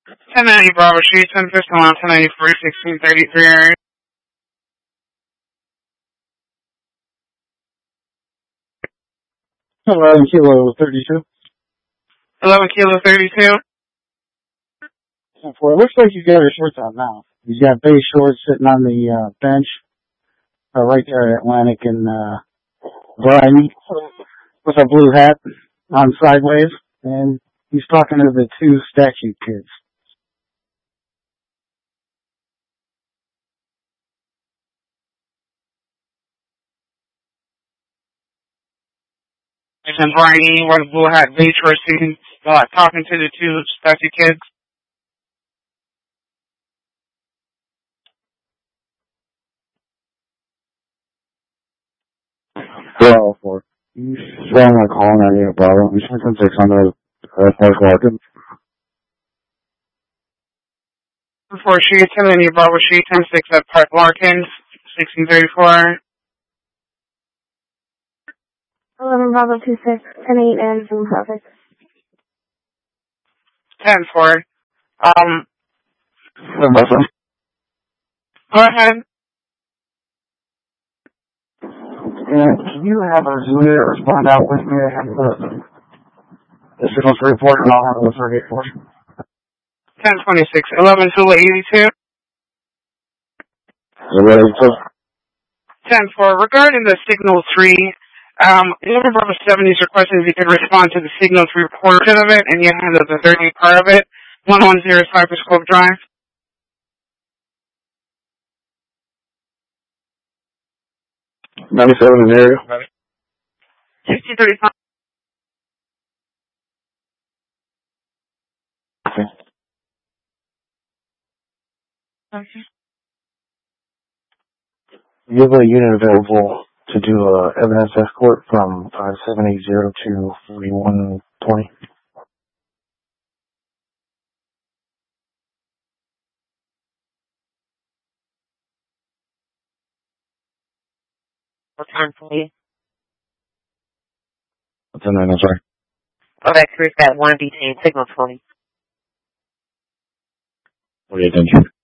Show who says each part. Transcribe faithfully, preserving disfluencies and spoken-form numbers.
Speaker 1: ten ninety Bravo Street, ten fifteen one, ten ninety-four, sixteen thirty-three area.
Speaker 2: eleven Kilo thirty-two.
Speaker 1: eleven Kilo thirty-two.
Speaker 2: For it looks like you got your shorts on now. You got base shorts sitting on the uh, bench, uh, right there at Atlantic and uh, Brian with a blue hat on sideways, and he's talking to the two statue kids.
Speaker 1: And Brian E. with a blue hat, beige shorts, uh, talking to the two statue kids.
Speaker 2: Well, for he's showing my call on you, Bravo. He's ten six hundred uh, Park Larkin.
Speaker 1: Before Street, ten ninety Bravo Street, ten six at Park Larkin, sixteen thirty-four.
Speaker 3: eleven Bravo two six, ten eight and Zoom traffic.
Speaker 1: ten four. Um, go ahead.
Speaker 2: Yeah, can you have a Zulia respond out with me? I have the, the signals report, and I'll have the thirty-eight for you.
Speaker 1: ten twenty-six, eleven Zula eighty-two. ten four. Regarding the Signal three, um, eleven Bravo seventy is requesting if you could respond to the Signal three portion of it, and you handle the thirty part of it. one one zero Cypress Cove Drive.
Speaker 2: ninety-seven in the area.
Speaker 1: sixty thirty-five.
Speaker 2: Okay.
Speaker 1: Okay.
Speaker 2: You have a unit available to do a evidence escort from five seven eight zero to forty-one twenty.
Speaker 4: What time for you?
Speaker 2: What's the name? I'm sorry.
Speaker 4: Oh, that's Chris at one detained signal twenty.
Speaker 2: What do you think?